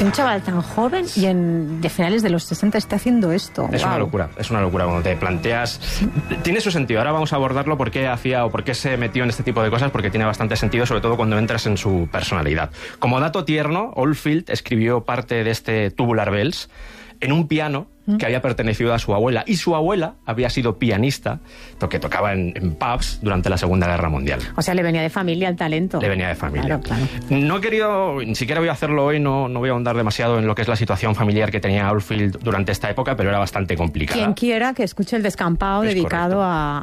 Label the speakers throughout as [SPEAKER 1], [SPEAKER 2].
[SPEAKER 1] Que un chaval tan joven y de finales de los 60 esté haciendo esto.
[SPEAKER 2] Es una locura cuando te planteas. Tiene su sentido. Ahora vamos a abordarlo por qué hacía o por qué se metió en este tipo de cosas, porque tiene bastante sentido, sobre todo cuando entras en su personalidad. Como dato tierno, Oldfield escribió parte de este Tubular Bells en un piano que había pertenecido a su abuela, y su abuela había sido pianista, que tocaba en pubs durante la Segunda Guerra Mundial.
[SPEAKER 1] O sea, le venía de familia el talento.
[SPEAKER 2] Le venía de familia.
[SPEAKER 1] Claro.
[SPEAKER 2] No he querido, ni siquiera voy a hacerlo hoy, no voy a ahondar demasiado en lo que es la situación familiar que tenía Oldfield durante esta época, pero era bastante complicada.
[SPEAKER 1] Quien quiera que escuche el descampado dedicado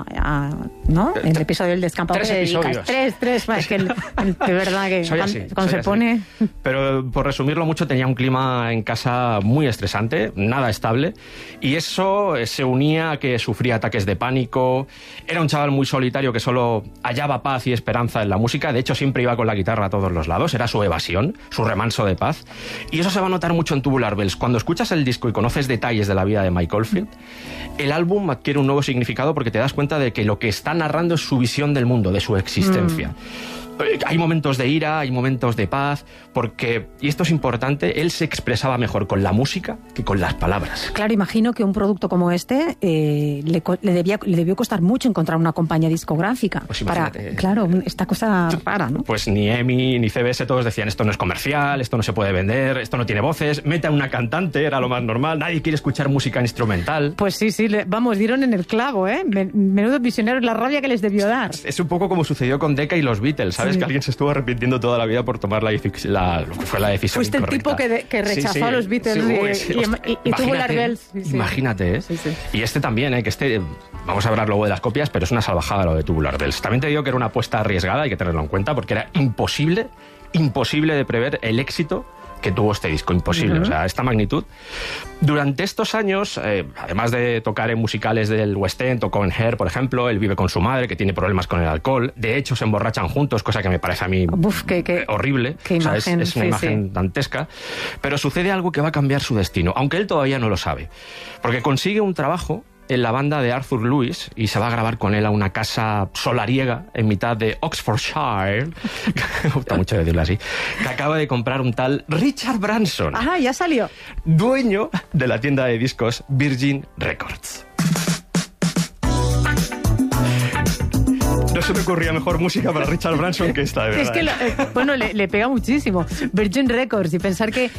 [SPEAKER 1] ¿no? El episodio del descampado.
[SPEAKER 2] 3 episodios.
[SPEAKER 1] Tres. Es que de verdad que cuando se pone...
[SPEAKER 2] Pero por resumirlo mucho, tenía un clima en casa muy estresante, nada estable, y eso se unía a que sufría ataques de pánico. Era un chaval muy solitario que solo hallaba paz y esperanza en la música. De hecho, siempre iba con la guitarra a todos los lados. Era su evasión, su remanso de paz. Y eso se va a notar mucho en Tubular Bells. Cuando escuchas el disco y conoces detalles de la vida de Mike Oldfield, el álbum adquiere un nuevo significado porque te das cuenta de que lo que está narrando es su visión del mundo, de su existencia. Hay momentos de ira, hay momentos de paz, porque, y esto es importante, él se expresaba mejor con la música que con las palabras.
[SPEAKER 1] Claro, imagino que un producto como este le debió costar mucho encontrar una compañía discográfica.
[SPEAKER 2] Pues imagínate.
[SPEAKER 1] Claro, esta cosa rara, ¿no?
[SPEAKER 2] Pues ni EMI ni CBS todos decían, esto no es comercial, esto no se puede vender, esto no tiene voces, mete a una cantante, era lo más normal, nadie quiere escuchar música instrumental.
[SPEAKER 1] Pues sí, dieron en el clavo, ¿eh? Menudo visionarios, la rabia que les debió dar.
[SPEAKER 2] Es un poco como sucedió con Decca y los Beatles, ¿sabes? Que alguien se estuvo arrepintiendo toda la vida por tomar lo que fue la decisión
[SPEAKER 1] Fuiste
[SPEAKER 2] incorrecta.
[SPEAKER 1] el tipo que rechazó a los Beatles y Tubular Bells.
[SPEAKER 2] Imagínate, ¿eh?
[SPEAKER 1] Sí.
[SPEAKER 2] Y este también, que vamos a hablar luego de las copias, pero es una salvajada lo de Tubular Bells. También te digo que era una apuesta arriesgada, hay que tenerlo en cuenta, porque era imposible de prever el éxito que tuvo este disco, imposible, o sea, esta magnitud. Durante estos años, además de tocar en musicales del West End, tocó en Hair, por ejemplo, él vive con su madre, que tiene problemas con el alcohol, de hecho se emborrachan juntos, cosa que me parece a mí horrible,
[SPEAKER 1] qué imagen,
[SPEAKER 2] es una imagen dantesca, pero sucede algo que va a cambiar su destino, aunque él todavía no lo sabe, porque consigue un trabajo en la banda de Arthur Lewis y se va a grabar con él a una casa solariega en mitad de Oxfordshire, me gusta mucho decirlo así, que acaba de comprar un tal Richard Branson.
[SPEAKER 1] Ah, ya salió.
[SPEAKER 2] Dueño de la tienda de discos Virgin Records. No se me ocurría mejor música para Richard Branson que esta, de verdad.
[SPEAKER 1] Es que le pega muchísimo. Virgin Records, y pensar que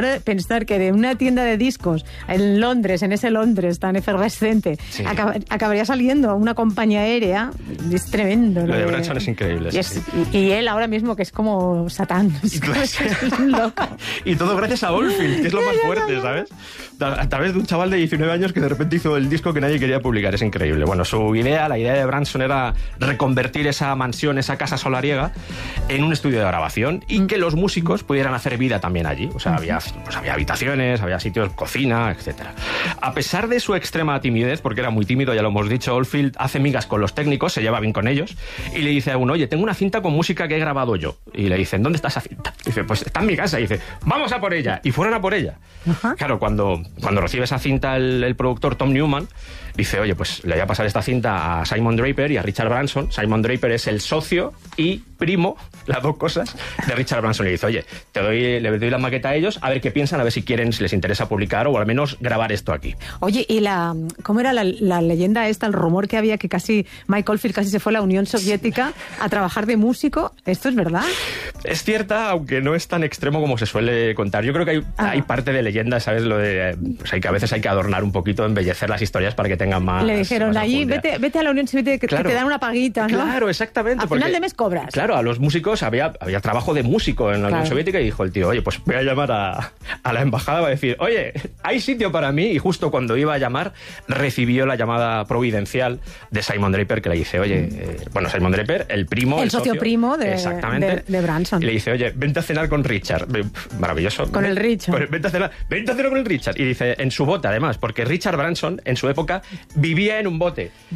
[SPEAKER 1] de una tienda de discos en Londres, en ese Londres tan efervescente, acabaría saliendo una compañía aérea, es tremendo.
[SPEAKER 2] Lo de Branson es increíble.
[SPEAKER 1] Y él ahora mismo, que es como Satán. Es un loco.
[SPEAKER 2] Y todo gracias a Oldfield, que es lo más fuerte, ¿sabes? A través de un chaval de 19 años que de repente hizo el disco que nadie quería publicar. Es increíble. Bueno, la idea de Branson era convertir esa mansión, esa casa solariega, en un estudio de grabación y que los músicos pudieran hacer vida también allí. O sea, había habitaciones, había sitios, cocina, etcétera. A pesar de su extrema timidez, porque era muy tímido, ya lo hemos dicho, Oldfield hace migas con los técnicos, se lleva bien con ellos, y le dice a uno, oye, tengo una cinta con música que he grabado yo. Y le dicen, ¿dónde está esa cinta? Y dice, pues está en mi casa. Y dice, vamos a por ella. Y fueron a por ella. Claro, cuando recibe esa cinta el productor Tom Newman, dice, oye, pues le voy a pasar esta cinta a Simon Draper y a Richard Branson. Simon Draper es el socio y primo, las dos cosas, de Richard Branson. Le dice, oye, le doy la maqueta a ellos, a ver qué piensan, a ver si les interesa publicar o al menos grabar esto aquí.
[SPEAKER 1] Oye, ¿y cómo era la leyenda esta, el rumor que había que Mike Oldfield casi se fue a la Unión Soviética a trabajar de músico? ¿Esto es verdad?
[SPEAKER 2] Es cierta, aunque no es tan extremo como se suele contar. Yo creo que hay parte de leyenda, ¿sabes? Lo de que a veces hay que adornar un poquito, embellecer las historias para que tengan más.
[SPEAKER 1] Le dijeron,
[SPEAKER 2] más
[SPEAKER 1] allí, vete a la Unión Soviética, que te dan una paguita, ¿no?
[SPEAKER 2] Claro, exactamente.
[SPEAKER 1] Al final de mes cobras.
[SPEAKER 2] Claro, a los músicos había trabajo de músico en la Unión Soviética y dijo el tío, oye, pues voy a llamar a la embajada, va a decir, oye, hay sitio para mí, y justo cuando iba a llamar recibió la llamada providencial de Simon Draper, que le dice, oye, Simon Draper, el primo, el
[SPEAKER 1] socio primo de Branson.
[SPEAKER 2] Y le dice, oye, vente a cenar con Richard. Maravilloso.
[SPEAKER 1] Con el Richard.
[SPEAKER 2] Vente a cenar con el Richard. Y dice, en su bote además, porque Richard Branson en su época vivía en un bote.
[SPEAKER 1] Buah.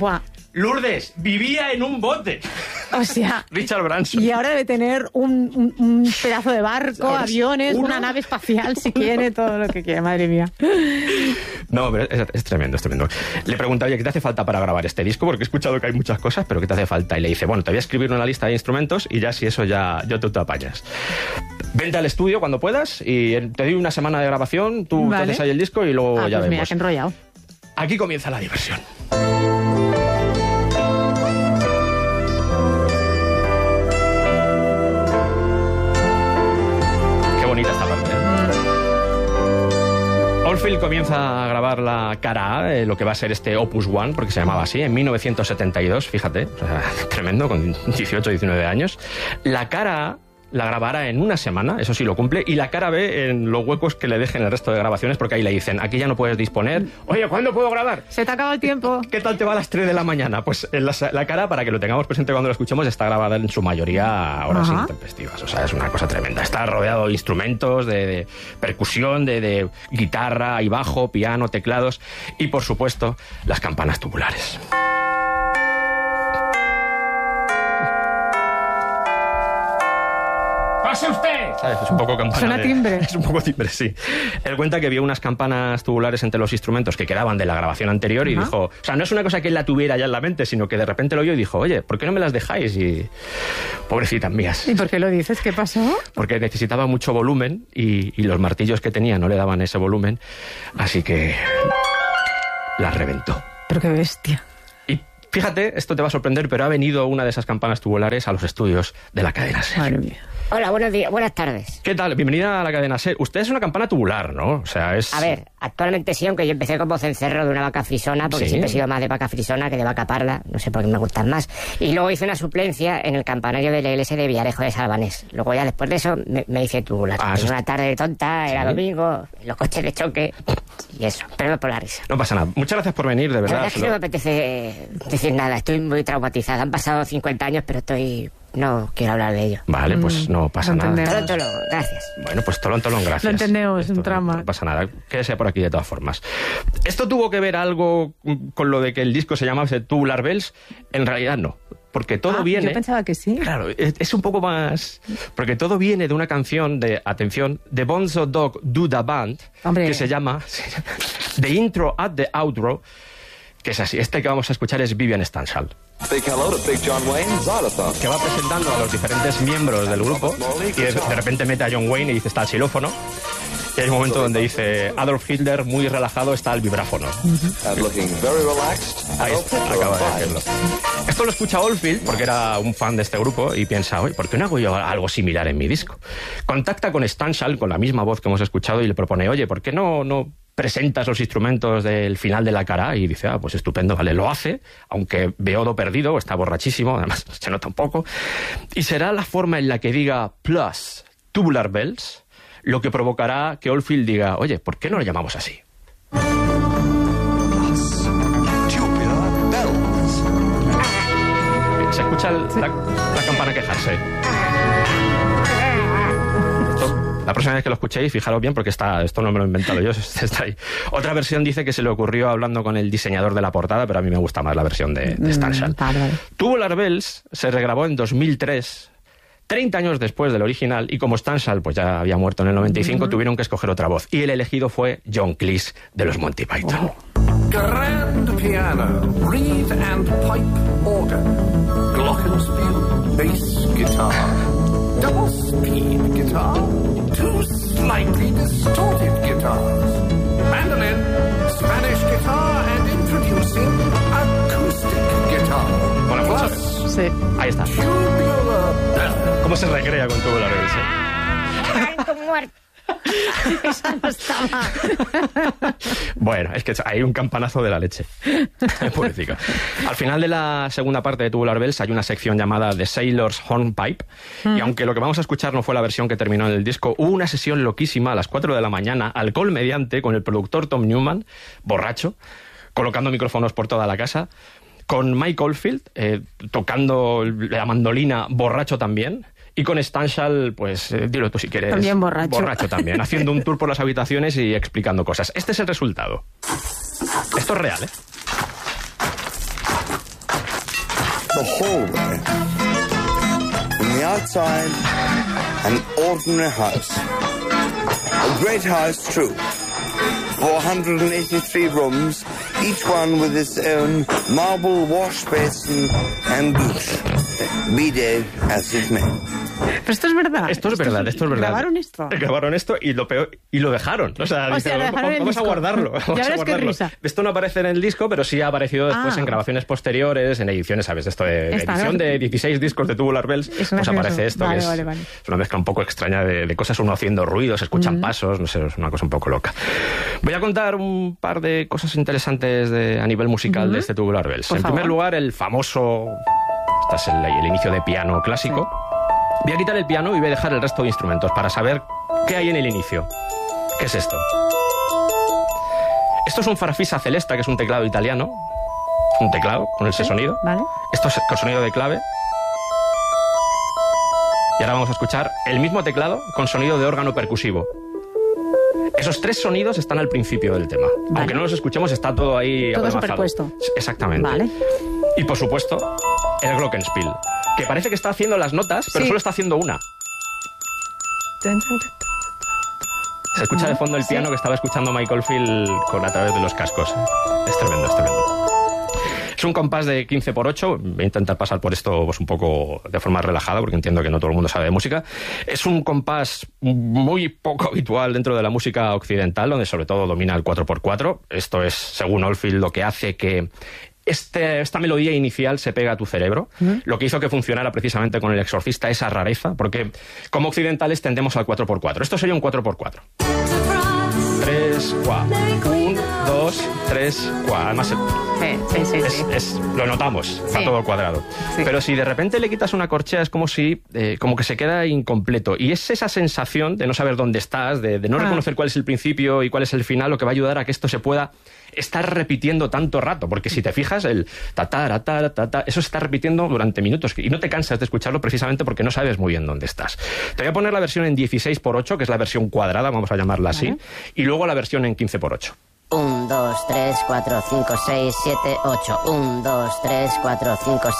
[SPEAKER 2] Lourdes, vivía en un bote.
[SPEAKER 1] O sea...
[SPEAKER 2] Richard Branson.
[SPEAKER 1] Y ahora debe tener un pedazo de barco, aviones, una nave espacial, si quiere, todo lo que quiere, madre mía.
[SPEAKER 2] No, pero es tremendo, es tremendo. Le pregunta, oye, ¿qué te hace falta para grabar este disco? Porque he escuchado que hay muchas cosas, pero ¿qué te hace falta? Y le dice, bueno, te voy a escribir una lista de instrumentos y ya si eso ya tú te apañas. Vente al estudio cuando puedas y te doy una semana de grabación, tú haces ahí el disco y luego ya
[SPEAKER 1] pues
[SPEAKER 2] vemos.
[SPEAKER 1] Mira, qué enrollado.
[SPEAKER 2] Aquí comienza la diversión. Bonita esta parte. Oldfield comienza a grabar la cara A, lo que va a ser este Opus One, porque se llamaba así, en 1972, fíjate, o sea, tremendo, con 18, 19 años. La cara A la grabará en una semana, eso sí lo cumple, y la cara B en los huecos que le dejen el resto de grabaciones, porque ahí le dicen, aquí ya no puedes disponer. Oye, ¿cuándo puedo grabar?
[SPEAKER 1] Se te ha acabado el tiempo.
[SPEAKER 2] ¿Qué tal te va a las 3 de la mañana? Pues en la cara, para que lo tengamos presente cuando lo escuchemos, está grabada en su mayoría a horas intempestivas. O sea, es una cosa tremenda. Está rodeado de instrumentos, de percusión, de guitarra y bajo, piano, teclados y, por supuesto, las campanas tubulares. ¡Pase usted! ¿Sabes? Es un poco campana.
[SPEAKER 1] Suena timbre.
[SPEAKER 2] Es un poco timbre, sí. Él cuenta que vio unas campanas tubulares entre los instrumentos que quedaban de la grabación anterior y dijo... O sea, no es una cosa que él la tuviera ya en la mente, sino que de repente lo oyó y dijo, oye, ¿por qué no me las dejáis? Y... Pobrecitas mías.
[SPEAKER 1] ¿Y por qué lo dices? ¿Qué pasó?
[SPEAKER 2] Porque necesitaba mucho volumen y los martillos que tenía no le daban ese volumen, así que... las reventó.
[SPEAKER 1] Pero qué bestia.
[SPEAKER 2] Y fíjate, esto te va a sorprender, pero ha venido una de esas campanas tubulares a los estudios de la cadena SER.
[SPEAKER 1] Madre mía.
[SPEAKER 3] Hola, buenos días, buenas tardes.
[SPEAKER 2] ¿Qué tal? Bienvenida a la cadena SER. Usted es una campana tubular, ¿no? O sea, es...
[SPEAKER 3] A ver, actualmente sí, aunque yo empecé como cencerro de una vaca frisona, porque siempre he sido más de vaca frisona que de vaca parda, no sé por qué me gustan más. Y luego hice una suplencia en el campanario del LS de Villarejo de Salvanés. Luego ya después de eso me hice tubular. Es una tarde tonta, era domingo, los coches de choque y eso, pero no por la risa.
[SPEAKER 2] No pasa nada. Muchas gracias por venir, de
[SPEAKER 3] La
[SPEAKER 2] verdad.
[SPEAKER 3] verdad es que no me apetece decir nada, estoy muy traumatizada. Han pasado 50 años, pero no quiero hablar de ello.
[SPEAKER 2] Vale, pues no pasa nada.
[SPEAKER 3] Tolón, gracias.
[SPEAKER 2] Bueno, pues tolón, gracias.
[SPEAKER 1] Lo entendemos,
[SPEAKER 2] Esto,
[SPEAKER 1] un trama.
[SPEAKER 2] No pasa nada, quédese por aquí de todas formas. ¿Esto tuvo que ver algo con lo de que el disco se llamase Tubular Bells? En realidad no, porque todo viene...
[SPEAKER 1] Yo pensaba que sí.
[SPEAKER 2] Claro, es un poco más... Porque todo viene de una canción de, atención, de Bonzo Dog Do Da Band, que se llama The Intro at the Outro, que es así. Este que vamos a escuchar es Vivian Stanshall, que va presentando a los diferentes miembros del grupo y de repente mete a John Wayne y dice está el xilófono. Y hay un momento donde dice Adolf Hitler muy relajado está el vibráfono. Ahí está, acaba de decirlo. Esto lo escucha Oldfield porque era un fan de este grupo y piensa, oye, ¿por qué no hago yo algo similar en mi disco? Contacta con Stanshall con la misma voz que hemos escuchado y le propone, oye, ¿por qué no presentas los instrumentos del final de la cara? Y dice, pues estupendo, vale, lo hace, aunque Beodo perdido, está borrachísimo, además se nota un poco, y será la forma en la que diga plus Tubular Bells lo que provocará que Oldfield diga, oye, ¿por qué no lo llamamos así? Se escucha la campana quejarse. La próxima vez que lo escuchéis, fijaros bien, porque esto no me lo he inventado yo, está ahí. Otra versión dice que se le ocurrió hablando con el diseñador de la portada, pero a mí me gusta más la versión de Stanshall. Tubular Bells se regrabó en 2003, 30 años después del original, y como Stanshall pues ya había muerto en el 95, tuvieron que escoger otra voz. Y el elegido fue John Cleese, de los Monty Python.
[SPEAKER 4] Grand piano, reed and pipe organ, glockenspiel, bass guitar, double speed guitar, two slightly distorted guitars, mandolin, Spanish guitar, and introducing acoustic guitar.
[SPEAKER 2] Mola mucho.
[SPEAKER 1] Sí.
[SPEAKER 2] Ahí está.
[SPEAKER 4] Tubular Bells.
[SPEAKER 2] ¿Cómo se recrea con Tubular Bells?
[SPEAKER 3] ¡Ay, tu muerte!
[SPEAKER 1] Esa no estaba.
[SPEAKER 2] Bueno, es que hay un campanazo de la leche. Pobrecito. Al final de la segunda parte de Tubular Bells hay una sección llamada The Sailor's Hornpipe, y aunque lo que vamos a escuchar no fue la versión que terminó en el disco, hubo una sesión loquísima a las 4 de la mañana, alcohol mediante, con el productor Tom Newman, borracho, colocando micrófonos por toda la casa, con Mike Oldfield tocando la mandolina, borracho también, y con Stanshall, pues dilo tú si quieres.
[SPEAKER 1] También borracho.
[SPEAKER 2] Borracho también, haciendo un tour por las habitaciones y explicando cosas. Este es el resultado. Esto es real, ¿eh?
[SPEAKER 5] a hallway. From the outside, an ordinary house. A great house, true. 483 rooms, each one with its own marble wash basin and douche. Bidet, as it may.
[SPEAKER 1] Pero esto es verdad.
[SPEAKER 2] Esto es verdad.
[SPEAKER 1] ¿Grabaron esto?
[SPEAKER 2] Grabaron esto y lo peor, y lo dejaron. O sea,
[SPEAKER 1] Dicen,
[SPEAKER 2] vamos a guardarlo.
[SPEAKER 1] Ya verás qué risa.
[SPEAKER 2] Esto no aparece en el disco, pero sí ha aparecido después en grabaciones posteriores, en ediciones, ¿sabes? Esto de edición de 16 discos de Tubular Bells, pues aparece esto, que es una mezcla un poco extraña de cosas, uno haciendo ruidos, escuchan pasos, no sé, es una cosa un poco loca. Voy a contar un par de cosas interesantes a nivel musical de este Tubular Bells. En primer lugar, el famoso... Este es el inicio de piano clásico. Sí. Voy a quitar el piano y voy a dejar el resto de instrumentos para saber qué hay en el inicio. ¿Qué es esto? Esto es un Farfisa Celesta, que es un teclado italiano. Un teclado con ese sonido.
[SPEAKER 1] Vale.
[SPEAKER 2] Esto es con sonido de clave. Y ahora vamos a escuchar el mismo teclado con sonido de órgano percusivo. Esos tres sonidos están al principio del tema. Vale. Aunque no los escuchemos, está todo ahí
[SPEAKER 1] todo
[SPEAKER 2] adelmazado.
[SPEAKER 1] superpuesto.
[SPEAKER 2] Exactamente.
[SPEAKER 1] Vale.
[SPEAKER 2] Y por supuesto, el glockenspiel, que parece que está haciendo las notas, pero solo está haciendo una. Se escucha de fondo el piano que estaba escuchando Michael Field a través de los cascos. Es tremendo, es tremendo. Es un compás de 15/8. Voy a intentar pasar por esto pues, un poco de forma relajada, porque entiendo que no todo el mundo sabe de música. Es un compás muy poco habitual dentro de la música occidental, donde sobre todo domina el 4x4. Esto es, según Oldfield, lo que hace que esta melodía inicial se pega a tu cerebro, lo que hizo que funcionara precisamente con El Exorcista esa rareza, porque como occidentales tendemos al 4x4. Esto sería un 4x4. 3, 4. 1, 2, 3, 4. Además, lo notamos, está todo cuadrado. Sí. Pero si de repente le quitas una corchea, es como que se queda incompleto. Y es esa sensación de no saber dónde estás, de no reconocer cuál es el principio y cuál es el final, lo que va a ayudar a que esto se pueda estar repitiendo tanto rato, porque si te fijas, el ta-ta-ra-ta-ra-ta-ta, eso se está repitiendo durante minutos y no te cansas de escucharlo precisamente porque no sabes muy bien dónde estás. Te voy a poner la versión en 16/8, que es la versión cuadrada, vamos a llamarla así, y luego la versión en 15/8.
[SPEAKER 3] 1, 2, 3, 4, 5, 6, 7, 8. 1, 2, 3, 4, 5, 6.